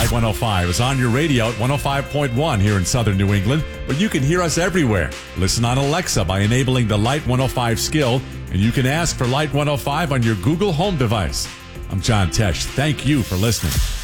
Light 105 is on your radio at 105.1 here in southern New England, but you can hear us everywhere. Listen on Alexa by enabling the Light 105 skill, and you can ask for Light 105 on your Google Home device. I'm John Tesh. Thank you for listening.